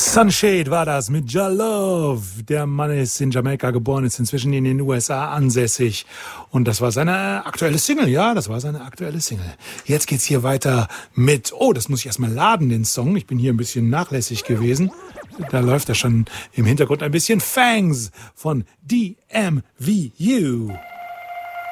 Sunshade war das mit Ja Love. Der Mann ist in Jamaika geboren, ist inzwischen in den USA ansässig. Und das war seine aktuelle Single, ja, das war seine aktuelle Single. Jetzt geht's hier weiter mit, oh, das muss ich erstmal laden, den Song. Ich bin hier ein bisschen nachlässig gewesen. Da läuft ja schon im Hintergrund ein bisschen Fangs von DMVU.